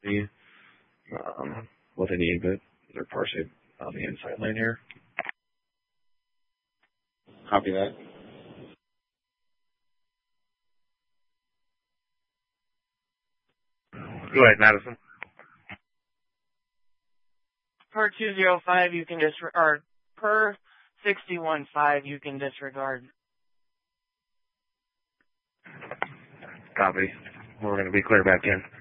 see what they need, but they're partially on the inside lane here. Copy that. Go ahead, Madison. Per 205, you can disregard. Per 61.5, you can disregard. Copy. We're going to be clear back in.